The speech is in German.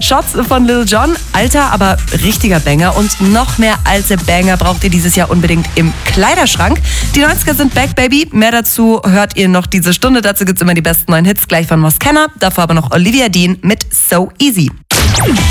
Shots von Lil Jon, alter, aber richtiger Banger. Und noch mehr alte Banger braucht ihr dieses Jahr unbedingt im Kleiderschrank. Die 90er sind back, baby. Mehr dazu hört ihr noch diese Stunde. Dazu gibt's immer die besten neuen Hits, gleich von Moskenna. Davor aber noch Olivia Dean mit So Easy.